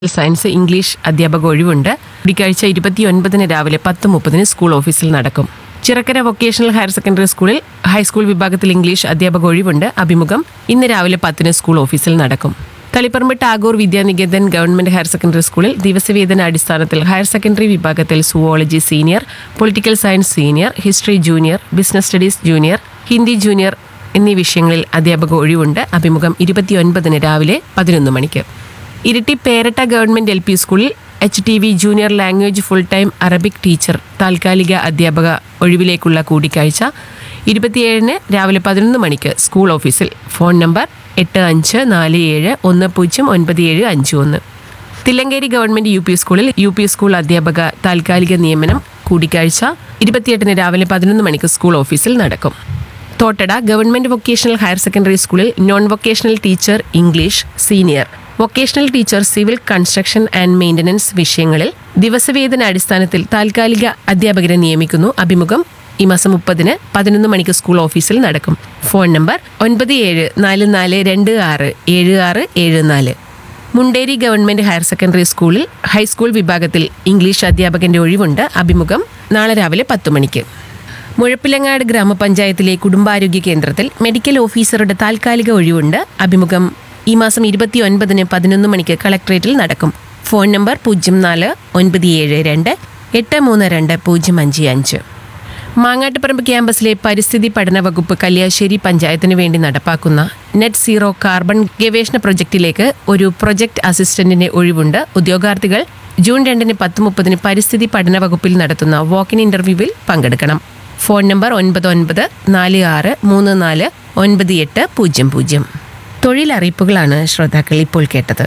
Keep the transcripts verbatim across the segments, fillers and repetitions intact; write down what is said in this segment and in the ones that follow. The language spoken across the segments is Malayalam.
സയൻസ് ഇംഗ്ലീഷ് അധ്യാപക ഒഴിവുണ്ട്. വെള്ളിയാഴ്ച ഇരുപത്തിയൊൻപതിന് രാവിലെ പത്ത് മുപ്പതിന് സ്കൂൾ ഓഫീസിൽ നടക്കും. ചിറക്കര വൊക്കേഷണൽ ഹയർ സെക്കൻഡറി സ്കൂളിൽ ഹൈസ്കൂൾ വിഭാഗത്തിൽ ഇംഗ്ലീഷ് അധ്യാപക ഒഴിവുണ്ട്. അഭിമുഖം ഇന്ന് രാവിലെ പത്തിന് സ്കൂൾ ഓഫീസിൽ നടക്കും. Taliparamba Tagore Vidya Niketan government higher secondary സ്കൂളിൽ ദിവസവേതന അടിസ്ഥാനത്തിൽ ഹയർ സെക്കൻഡറി വിഭാഗത്തിൽ zoology senior, political science senior, history junior, business studies junior, Hindi junior എന്നീ വിഷയങ്ങളിൽ അധ്യാപക ഒഴിവുണ്ട്. അഭിമുഖം ഇരുപത്തിയൊൻപതിന് രാവിലെ പതിനൊന്ന് മണിക്ക്. Iritty Peratta government L P സ്കൂളിൽ H T V junior language full time Arabic teacher താൽക്കാലിക അധ്യാപക ഒഴിവിലേക്കുള്ള കൂടിക്കാഴ്ച ഇരുപത്തിയേഴിന് രാവിലെ പതിനൊന്ന് മണിക്ക് സ്കൂൾ ഓഫീസിൽ. ഫോൺ നമ്പർ എട്ട് അഞ്ച് നാല് ഏഴ് ഒന്ന് പൂജ്യം ഒൻപത് ഏഴ് അഞ്ച് ഒന്ന്. തില്ലങ്കേരി ഗവൺമെന്റ് യു പി സ്കൂളിൽ യു പി സ്കൂൾ അധ്യാപക താൽക്കാലിക നിയമനം കൂടിക്കാഴ്ച ഇരുപത്തിയെട്ടിന് രാവിലെ പതിനൊന്ന് മണിക്ക് സ്കൂൾ ഓഫീസിൽ നടക്കും. Thottada government vocational higher secondary സ്കൂളിൽ non vocational teacher English senior, vocational teacher civil construction and maintenance വിഷയങ്ങളിൽ ദിവസവേതന അടിസ്ഥാനത്തിൽ താൽക്കാലിക അധ്യാപകരെ നിയമിക്കുന്നു. അഭിമുഖം ഈ മാസം മുപ്പതിന് പതിനൊന്ന് മണിക്ക് സ്കൂൾ ഓഫീസിൽ നടക്കും. ഫോൺ നമ്പർ ഒൻപത് ഏഴ് നാല് നാല് രണ്ട് ആറ് ഏഴ് ആറ് ഏഴ് നാല്. മുണ്ടേരി ഗവൺമെന്റ് ഹയർ സെക്കൻഡറി സ്കൂളിൽ ഹൈസ്കൂൾ വിഭാഗത്തിൽ ഇംഗ്ലീഷ് അധ്യാപകന്റെ ഒഴിവുണ്ട്. അഭിമുഖം നാളെ രാവിലെ പത്ത് മണിക്ക്. മുഴപ്പിലങ്ങാട് ഗ്രാമപഞ്ചായത്തിലെ കുടുംബാരോഗ്യ കേന്ദ്രത്തിൽ മെഡിക്കൽ ഓഫീസറുടെ താൽക്കാലിക ഒഴിവുണ്ട്. അഭിമുഖം ഈ മാസം ഇരുപത്തി ഒൻപതിന് പതിനൊന്ന് മണിക്ക് കളക്ട്രേറ്റിൽ നടക്കും. ഫോൺ നമ്പർ പൂജ്യം നാല് ഒൻപത് ഏഴ് രണ്ട് എട്ട് മൂന്ന് രണ്ട് പൂജ്യം അഞ്ച് അഞ്ച്. മാങ്ങാട്ടുപറമ്പ് ക്യാമ്പസിലെ പരിസ്ഥിതി പഠന വകുപ്പ് കല്യാശ്ശേരി പഞ്ചായത്തിന് വേണ്ടി നടപ്പാക്കുന്ന നെറ്റ് സീറോ കാർബൺ ഗവേഷണ പ്രൊജക്റ്റിലേക്ക് ഒരു പ്രൊജക്ട് അസിസ്റ്റന്റിന്റെ ഒഴിവുണ്ട്. ഉദ്യോഗാർത്ഥികൾ ജൂൺ രണ്ടിന് പത്ത് മുപ്പതിന് പരിസ്ഥിതി പഠന വകുപ്പിൽ നടത്തുന്ന വാക്കിൻ ഇന്റർവ്യൂവിൽ പങ്കെടുക്കണം. ഫോൺ നമ്പർ ഒൻപത് ഒൻപത് നാല് ആറ് മൂന്ന് നാല് ഒൻപത് എട്ട് പൂജ്യം പൂജ്യം. തൊഴിലറിയിപ്പുകളാണ് ശ്രോതാക്കൾ ഇപ്പോൾ കേട്ടത്.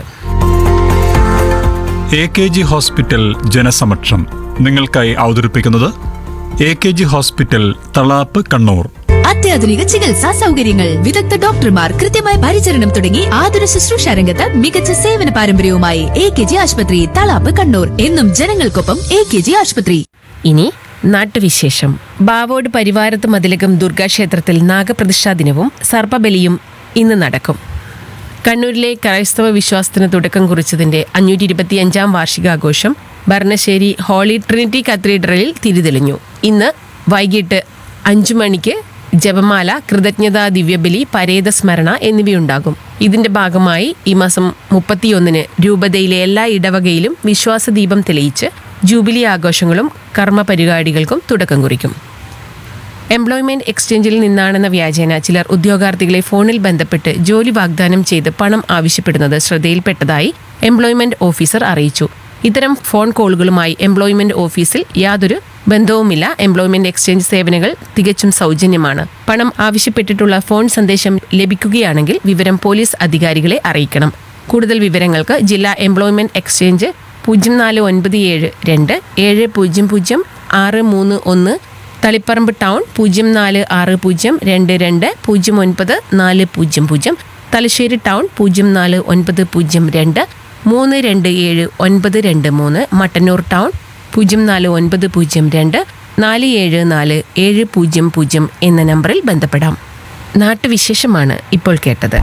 എ കെ ജി ഹോസ്പിറ്റൽ ജനസമക്ഷം നിങ്ങൾക്കായി അവതരിപ്പിക്കുന്നത് A K G hospital Thalap Kannur. അത്യാധുനിക ചികിത്സാ സൗകര്യങ്ങൾ, വിദഗ്ധ ഡോക്ടർമാർ, കൃത്യമായ പരിചരണം തുടങ്ങി ആതുര ശുശ്രൂഷ രംഗത്ത് മികച്ച സേവന പാരമ്പര്യവുമായി എ കെ ജി ആശുപത്രി തളാപ്പ് കണ്ണൂർ. എന്നും ജനങ്ങൾക്കൊപ്പം എ കെ ജി ആശുപത്രി. ഇനി നാട്ടുവിശേഷം. ബാവോഡ് പരിവാരത്ത് മതിലകം ദുർഗാക്ഷേത്രത്തിൽ നാഗപ്രതിഷ്ഠാ ദിനവും സർപ്പബലിയും ഇന്ന് നടക്കും. കണ്ണൂരിലെ ക്രൈസ്തവ വിശ്വാസത്തിന് തുടക്കം കുറിച്ചതിന്റെ അഞ്ഞൂറ്റി ഇരുപത്തിയഞ്ചാം വാർഷികാഘോഷം ഭരണശ്ശേരി ഹോളി ട്രിനിറ്റി കത്തീഡ്രലിൽ തിരിതെളിഞ്ഞു. ഇന്ന് വൈകിട്ട് അഞ്ചു മണിക്ക് ജപമാല, കൃതജ്ഞതാ ദിവ്യബലി, പരേത സ്മരണ എന്നിവയുണ്ടാകും. ഇതിന്റെ ഭാഗമായി ഈ മാസം മുപ്പത്തിയൊന്നിന് രൂപതയിലെ എല്ലാ ഇടവകയിലും വിശ്വാസദീപം തെളിയിച്ച് ജൂബിലി ആഘോഷങ്ങളും കർമ്മ പരിപാടികൾക്കും തുടക്കം കുറിക്കും. എംപ്ലോയ്മെന്റ് എക്സ്ചേഞ്ചിൽ നിന്നാണെന്ന വ്യാജേന ചിലർ ഉദ്യോഗാർത്ഥികളെ ഫോണിൽ ബന്ധപ്പെട്ട് ജോലി വാഗ്ദാനം ചെയ്ത് പണം ആവശ്യപ്പെടുന്നത് ശ്രദ്ധയിൽപ്പെട്ടതായി എംപ്ലോയ്മെന്റ് ഓഫീസർ അറിയിച്ചു. ഇത്തരം ഫോൺ കോളുകളുമായി എംപ്ലോയ്മെന്റ് ഓഫീസിൽ യാതൊരു ബന്ധവുമില്ല. എംപ്ലോയ്മെന്റ് എക്സ്ചേഞ്ച് സേവനങ്ങൾ തികച്ചും സൗജന്യമാണ്. പണം ആവശ്യപ്പെട്ടിട്ടുള്ള ഫോൺ സന്ദേശം ലഭിക്കുകയാണെങ്കിൽ വിവരം പോലീസ് അധികാരികളെ അറിയിക്കണം. കൂടുതൽ വിവരങ്ങൾക്ക് ജില്ലാ എംപ്ലോയ്മെന്റ് എക്സ്ചേഞ്ച് പൂജ്യം നാല് ഒൻപത് ഏഴ് രണ്ട് ഏഴ് പൂജ്യം പൂജ്യം ആറ് മൂന്ന് ഒന്ന്, തളിപ്പറമ്പ് ടൗൺ പൂജ്യം നാല് ആറ് പൂജ്യം രണ്ട് രണ്ട് പൂജ്യം ഒൻപത് നാല് പൂജ്യം പൂജ്യം, തലശ്ശേരി ടൗൺ പൂജ്യം നാല് ഒൻപത് പൂജ്യം രണ്ട് മൂന്ന് രണ്ട് ഏഴ് ഒൻപത് രണ്ട് മൂന്ന്, മട്ടന്നൂർ ടൗൺ പൂജ്യം നാല് ഒൻപത് പൂജ്യം രണ്ട് നാല് ഏഴ് നാല് ഏഴ് പൂജ്യം പൂജ്യം എന്ന നമ്പറിൽ ബന്ധപ്പെടാം. നാട്ടുവിശേഷമാണ് ഇപ്പോൾ കേട്ടത്.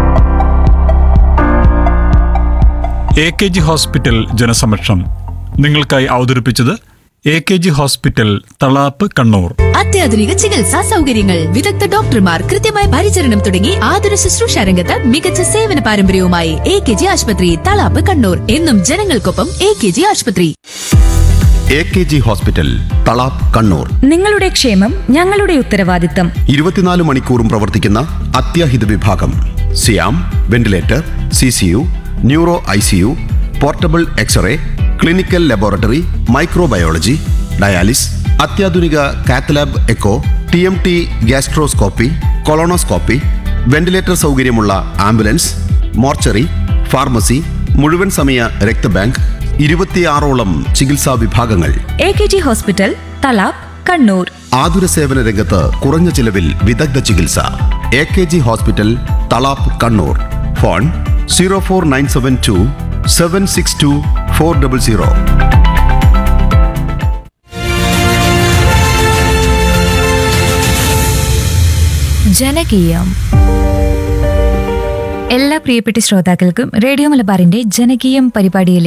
എ കെ ജി ഹോസ്പിറ്റൽ ജനസമക്ഷം നിങ്ങൾക്കായി അവതരിപ്പിച്ചത് A K G hospital Thalap Kannur. അത്യാധുനിക ചികിത്സാ സൗകര്യങ്ങൾ, വിദഗ്ധ ഡോക്ടർമാർ, കൃത്യമായ പരിചരണം തുടങ്ങി ആതുര ശുശ്രൂഷ രംഗത്ത് മികച്ച സേവന പാരമ്പര്യവുമായി എ കെ ജി ആശുപത്രി തളാപ്പ് കണ്ണൂർ. എന്നും ജനങ്ങൾക്കൊപ്പം എ കെ ജി ആശുപത്രി. A K G hospital Thalap Kannur. നിങ്ങളുടെ ക്ഷേമം ഞങ്ങളുടെ ഉത്തരവാദിത്തം. ഇരുപത്തിനാല് മണിക്കൂറും പ്രവർത്തിക്കുന്ന അത്യാഹിത വിഭാഗം, സിയാം ventilator, C C U, neuro I C U, portable x-ray, clinical laboratory, microbiology, dialysis, അത്യാധുനിക cath lab echo, T M T gastroscopy, colonoscopy, ventilator സൗകര്യമുള്ള ആംബുലൻസ്, മോർച്ചറി, ഫാർമസി, മുഴുവൻ സമയ രക്തബാങ്ക്, ഇരുപത്തിയാറോളം ചികിത്സാ വിഭാഗങ്ങൾ. A K G hospital Thalap Kannur. ആതുര സേവന രംഗത്ത് കുറഞ്ഞ ചിലവിൽ വിദഗ്ധ ചികിത്സ. A K G hospital Thalap Kannur. Phone zero four nine seven to seven six to four double zero. ജനകീയം. എല്ലാ പ്രിയപ്പെട്ട ശ്രോതാക്കൾക്കും റേഡിയോ മലബാറിന്റെ ജനകീയം പരിപാടിയിലെ